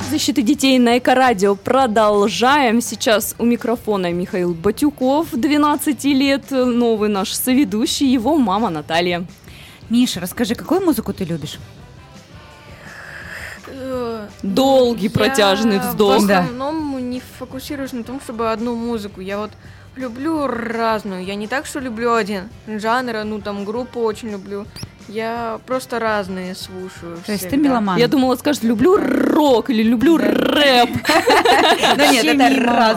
Защиты детей на Эко-радио продолжаем. Сейчас у микрофона Михаил Батюков, 12 лет, новый наш соведущий, его мама Наталья. Миша, расскажи, какую музыку ты любишь? Долгий протяжный вздох. Я в основном не фокусируюсь на том, чтобы одну музыку. Я вот люблю разную. Я не так, что люблю один жанр, группу очень люблю. Я просто разные слушаю. То есть ты меломан? Я думала, скажешь, люблю рок или люблю рэп. Ну нет, это